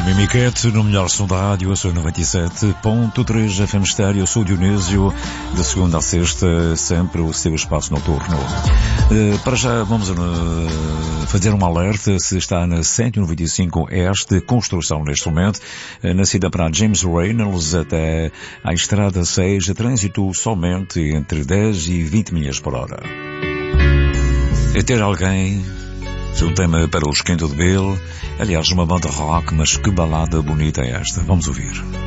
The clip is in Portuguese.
Mimiquete, no melhor som da rádio, eu sou 97.3 FM Estéreo, eu sou Dionísio, de segunda a sexta, sempre o seu espaço noturno. Para já vamos fazer um alerta, se está na 195 Este, construção neste momento, nascida para James Reynolds até à Estrada 6, trânsito somente entre 10 e 20 milhas por hora. É ter alguém... um tema para o esquento de Bill, aliás uma banda rock, mas que balada bonita é esta, vamos ouvir.